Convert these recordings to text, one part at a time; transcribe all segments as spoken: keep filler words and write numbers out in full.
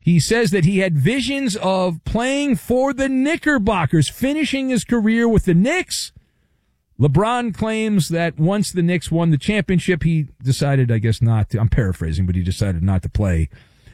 He says that he had visions of playing for the Knickerbockers, finishing his career with the Knicks. LeBron claims that once the Knicks won the championship, he decided, I guess not to, I'm paraphrasing, but he decided not to play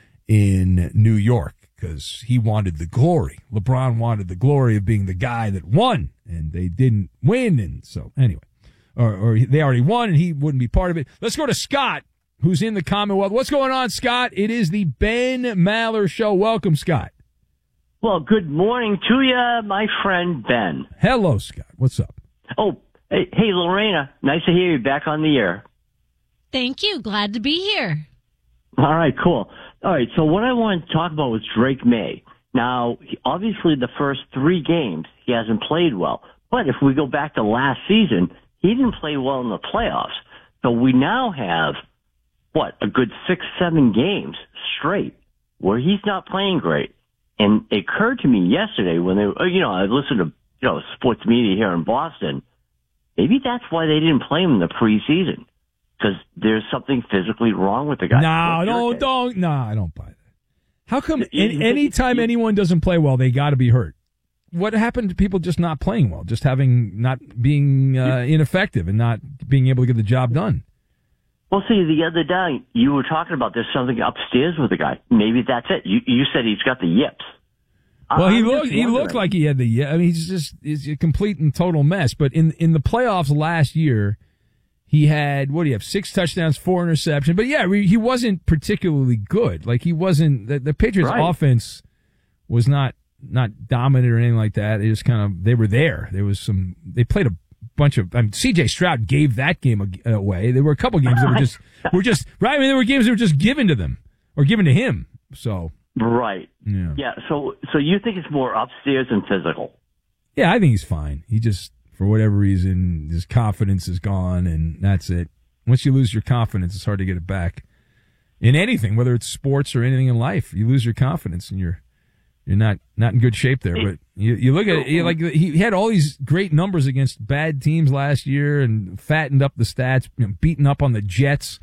in New York because he wanted the glory. LeBron wanted the glory of being the guy that won, and they didn't win. And so anyway, or, or they already won and he wouldn't be part of it. Let's go to Scott, who's in the Commonwealth. What's going on, Scott? It is the Ben Maller Show. Welcome, Scott. Well, good morning to you, my friend Ben. Hello, Scott. What's up? Oh, hey, hey, Lorena. Nice to hear you back on the air. Thank you. Glad to be here. All right, cool. All right, so what I wanted to talk about was Drake May. Now, obviously, the first three games, he hasn't played well. But if we go back to last season, he didn't play well in the playoffs. So we now have, what, a good six, seven games straight where he's not playing great. And it occurred to me yesterday when they, you know, I listened to, you know, sports media here in Boston. Maybe that's why they didn't play him in the preseason. Because there's something physically wrong with the guy. No, no, don't. No, I don't buy that. How come any, anytime anyone doesn't play well, they got to be hurt? What happened to people just not playing well, just having not being uh, ineffective and not being able to get the job done? Well, see, the other day you were talking about there's something upstairs with the guy. Maybe that's it. You, you said he's got the yips. Well, he looked he looked like he had the yips. I mean, he's just he's a complete and total mess. But in in the playoffs last year, he had, what do you have, six touchdowns, four interceptions. But, yeah, he wasn't particularly good. Like, he wasn't, the, the Patriots' right. offense was not not dominant or anything like that. They just kind of, they were there. There was some, they played a bunch of, I mean, C J Stroud gave that game away. There were a couple games that were just, were just, right? I mean, there were games that were just given to them or given to him. So. Right. Yeah. Yeah. So, so you think it's more upstairs than physical? Yeah, I think he's fine. He just, for whatever reason, his confidence is gone, and that's it. Once you lose your confidence, it's hard to get it back. In anything, whether it's sports or anything in life, you lose your confidence, and you're you're not, not in good shape there. But you you look at it, you, like he had all these great numbers against bad teams last year, and fattened up the stats, you know, beating up on the Jets.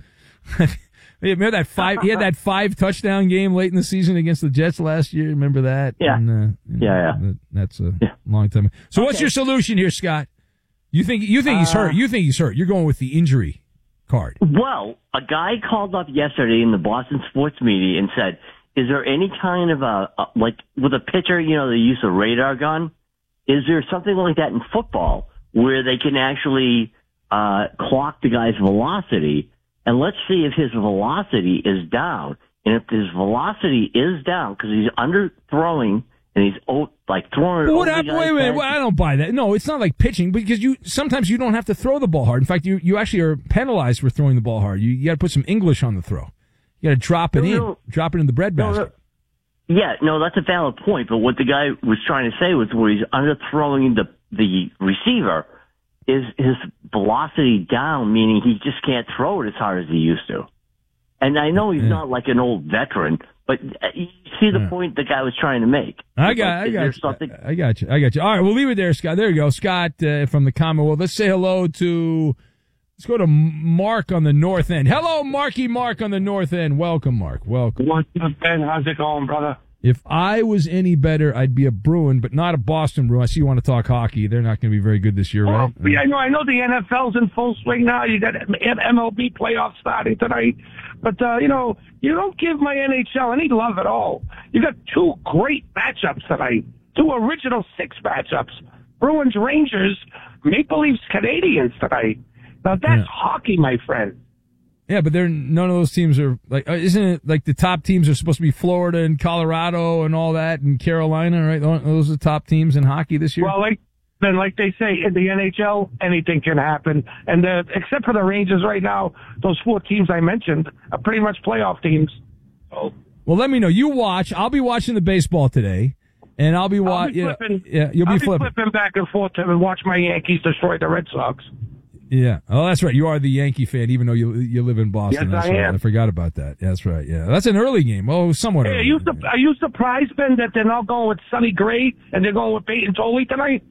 Remember that five? He had that five touchdown game late in the season against the Jets last year. Remember that? Yeah, and, uh, yeah, yeah. That, that's a yeah. long time. So, okay. What's your solution here, Scott? You think you think he's uh, hurt? You think he's hurt? You're going with the injury card. Well, a guy called up yesterday in the Boston sports media and said, "Is there any kind of a, a like with a pitcher? You know, they use a radar gun. Is there something like that in football where they can actually uh, clock the guy's velocity?" And let's see if his velocity is down. And if his velocity is down because he's underthrowing and he's oh, like throwing it what over happened? the guy's Wait a minute. head. Well, I don't buy that. No, it's not like pitching because you sometimes you don't have to throw the ball hard. In fact, you, you actually are penalized for throwing the ball hard. You, you got to put some English on the throw. You got to drop it no, in, no, drop it in the bread no, basket. No. Yeah, no, that's a valid point. But what the guy was trying to say was where he's underthrowing the the receiver. Is his velocity down, meaning he just can't throw it as hard as he used to. And I know he's yeah. not like an old veteran, but you see the yeah. point the guy was trying to make. I got, like, I got you. Something? I got you. I got you. All right, we'll leave it there, Scott. There you go, Scott uh, from the Commonwealth. Let's say hello to. Let's go to Mark on the north end. Hello, Marky Mark on the north end. Welcome, Mark. Welcome. What's up, Ben? How's it going, brother? If I was any better, I'd be a Bruin, but not a Boston Bruin. I see you want to talk hockey. They're not going to be very good this year, oh, right? Yeah, I know. I know the N F L's in full swing now. You got M L B playoffs starting tonight. But, uh, you know, you don't give my N H L any love at all. You got two great matchups tonight, two original six matchups. Bruins, Rangers, Maple Leafs, Canadians tonight. Now, that's yeah. hockey, my friend. Yeah, but they're none of those teams are like. Isn't it like the top teams are supposed to be Florida and Colorado and all that and Carolina, right? Those are the top teams in hockey this year. Well, like then, like they say in the N H L, anything can happen. And uh, except for the Rangers right now, those four teams I mentioned are pretty much playoff teams. So, well, let me know. You watch. I'll be watching the baseball today, and I'll be watching. Yeah, yeah, you'll I'll be, be flipping. flipping back and forth to watch my Yankees destroy the Red Sox. Yeah. Oh, that's right. You are the Yankee fan, even though you you live in Boston. Yes, that's I right. am. I forgot about that. That's right. Yeah. That's an early game. Oh, somewhat Hey, early. are you, su- are you surprised, Ben, that they're not going with Sonny Gray and they're going with Peyton Tolley tonight?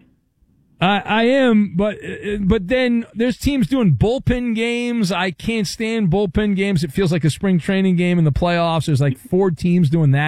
I, I am, but but then there's teams doing bullpen games. I can't stand bullpen games. It feels like a spring training game in the playoffs. There's like four teams doing that.